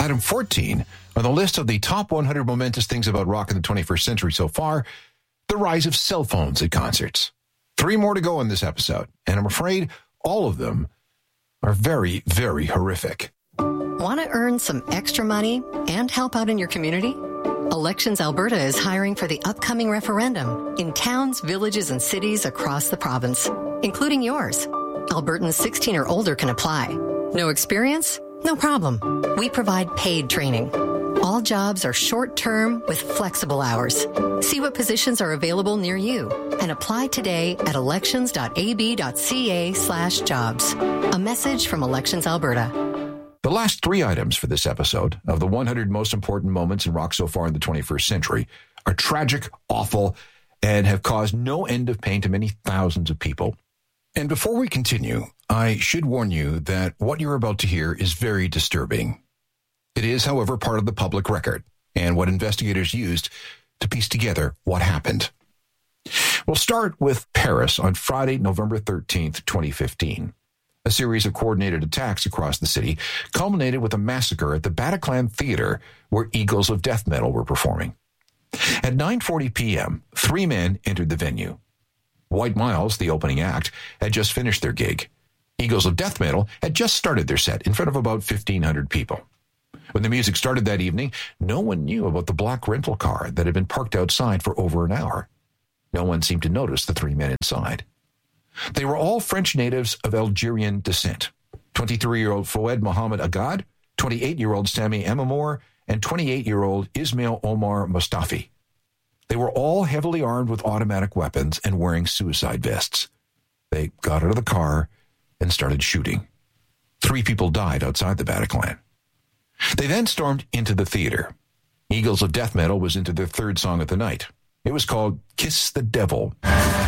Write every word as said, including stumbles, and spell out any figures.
Item fourteen on the list of the top one hundred momentous things about rock in the twenty-first century so far, the rise of cell phones at concerts. Three more to go in this episode, and I'm afraid all of them are very, very horrific. Want to earn some extra money and help out in your community? Elections Alberta is hiring for the upcoming referendum in towns, villages, and cities across the province, including yours. Albertans sixteen or older can apply. No experience? No problem. We provide paid training. All jobs are short-term with flexible hours. See what positions are available near you and apply today at elections.ab.ca slash jobs. A message from Elections Alberta. The last three items for this episode of the one hundred most important moments in rock so far in the twenty-first century are tragic, awful, and have caused no end of pain to many thousands of people. And before we continue, I should warn you that what you're about to hear is very disturbing. It is, however, part of the public record and what investigators used to piece together what happened. We'll start with Paris on Friday, November thirteenth, twenty fifteen. A series of coordinated attacks across the city culminated with a massacre at the Bataclan Theater where Eagles of Death Metal were performing. At nine forty p.m., three men entered the venue. White Miles, the opening act, had just finished their gig. Eagles of Death Metal had just started their set in front of about fifteen hundred people. When the music started that evening, no one knew about the black rental car that had been parked outside for over an hour. No one seemed to notice the three men inside. They were all French natives of Algerian descent. twenty-three-year-old Fouad Mohamed Agad, twenty-eight-year-old Sami Amamour, and twenty-eight-year-old Ismail Omar Mustafi. They were all heavily armed with automatic weapons and wearing suicide vests. They got out of the car and started shooting. Three people died outside the Bataclan. They then stormed into the theater. Eagles of Death Metal was into their third song of the night. It was called Kiss the Devil.